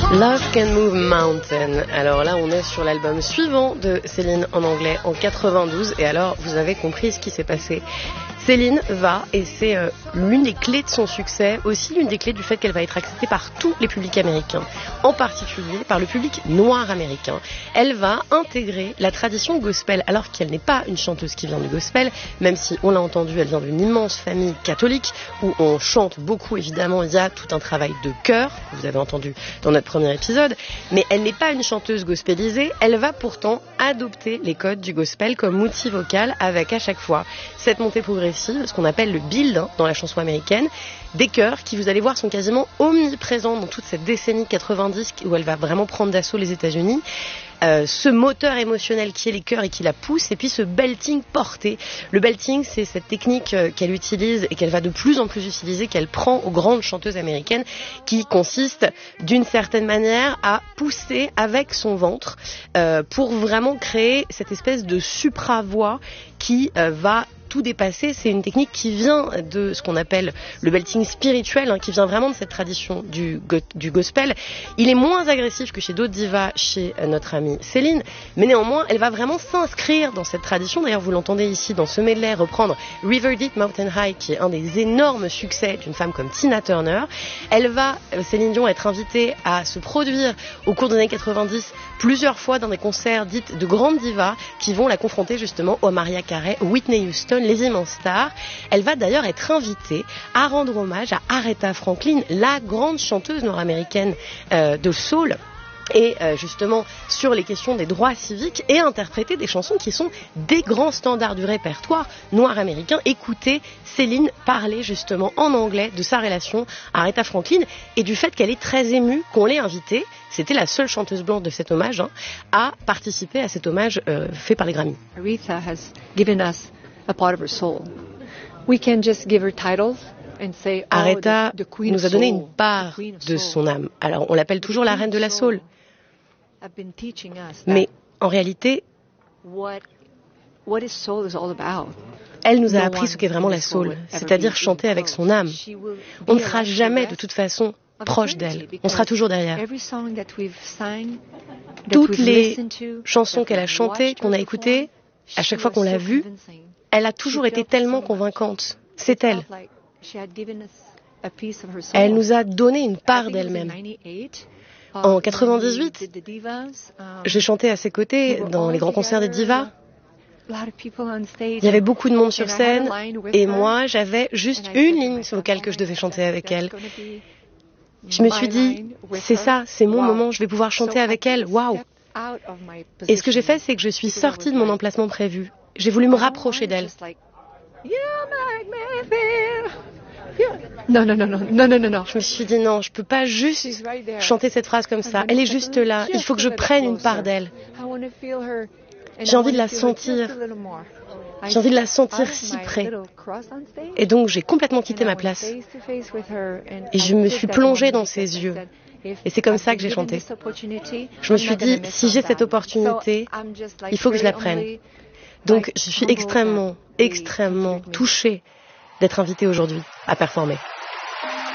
Love Can Move Mountain. Alors là, on est sur l'album suivant de Céline en anglais en 92. Et alors, vous avez compris ce qui s'est passé. Céline va, et c'est l'une des clés de son succès, aussi l'une des clés du fait qu'elle va être acceptée par tous les publics américains, en particulier par le public noir américain. Elle va intégrer la tradition gospel, alors qu'elle n'est pas une chanteuse qui vient du gospel, même si, on l'a entendu, elle vient d'une immense famille catholique, où on chante beaucoup, évidemment, il y a tout un travail de chœur, que vous avez entendu dans notre premier épisode, mais elle n'est pas une chanteuse gospelisée, elle va pourtant adopter les codes du gospel comme outil vocal, avec à chaque fois cette montée progressive, ce qu'on appelle le build dans la chanson américaine, des chœurs qui, vous allez voir, sont quasiment omniprésents dans toute cette décennie 90 où elle va vraiment prendre d'assaut les États-Unis. Ce moteur émotionnel qui est les chœurs et qui la pousse, et puis ce belting porté. Le belting, c'est cette technique qu'elle utilise et qu'elle va de plus en plus utiliser, qu'elle prend aux grandes chanteuses américaines, qui consiste d'une certaine manière à pousser avec son ventre pour vraiment créer cette espèce de supra-voix qui va tout dépasser. C'est une technique qui vient de ce qu'on appelle le belting spirituel, qui vient vraiment de cette tradition du gospel. Il est moins agressif que chez d'autres divas, chez notre amie Céline, mais néanmoins, elle va vraiment s'inscrire dans cette tradition. D'ailleurs, vous l'entendez ici dans ce medley reprendre River Deep Mountain High, qui est un des énormes succès d'une femme comme Tina Turner. Elle va, Céline Dion, être invitée à se produire au cours des années 90 plusieurs fois dans des concerts dites de grandes divas qui vont la confronter justement au Mariah Carey, Whitney Houston, les immenses stars. Elle va d'ailleurs être invitée à rendre hommage à Aretha Franklin, la grande chanteuse nord-américaine de soul, et justement sur les questions des droits civiques, et interpréter des chansons qui sont des grands standards du répertoire noir américain. Écoutez Céline parler justement en anglais de sa relation à Aretha Franklin et du fait qu'elle est très émue qu'on l'ait invitée, c'était la seule chanteuse blanche de cet hommage, à participer à cet hommage fait par les Grammy. Aretha has given us a part of her soul. We can just give her titles. Aretha nous a donné une part de son âme. Alors on l'appelle toujours la reine de la soul. Mais en réalité, elle nous a appris ce qu'est vraiment la soul, c'est-à-dire chanter avec son âme. On ne sera jamais de toute façon proche d'elle, on sera toujours derrière. Toutes les chansons qu'elle a chantées, qu'on a écoutées, à chaque fois qu'on l'a vue, elle a toujours été tellement convaincante. C'est elle. Elle nous a donné une part d'elle-même. En 98, j'ai chanté à ses côtés dans les grands concerts des divas. Il y avait beaucoup de monde sur scène et moi, j'avais juste une ligne vocale que je devais chanter avec elle. Je me suis dit, c'est ça, c'est mon moment, je vais pouvoir chanter avec elle, waouh! Et ce que j'ai fait, c'est que je suis sortie de mon emplacement prévu. J'ai voulu me rapprocher d'elle. Non. Je me suis dit non, je peux pas juste chanter cette phrase comme ça. Elle est juste là. Il faut que je prenne une part d'elle. J'ai envie de la sentir. J'ai envie de la sentir si près. Et donc j'ai complètement quitté ma place. Et je me suis plongée dans ses yeux. Et c'est comme ça que j'ai chanté. Je me suis dit, si j'ai cette opportunité, il faut que je la prenne. Donc je suis extrêmement touchée d'être invitée aujourd'hui à performer.